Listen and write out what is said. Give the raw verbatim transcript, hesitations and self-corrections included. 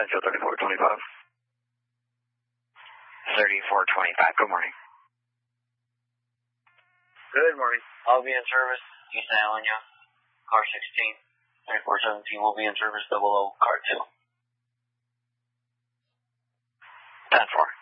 Central thirty-four twenty-five. thirty-four twenty-five, good morning. Good morning. I'll be in service, East Ionia, car sixteen. thirty-four seventeen will be in service, double O, car two. ten four.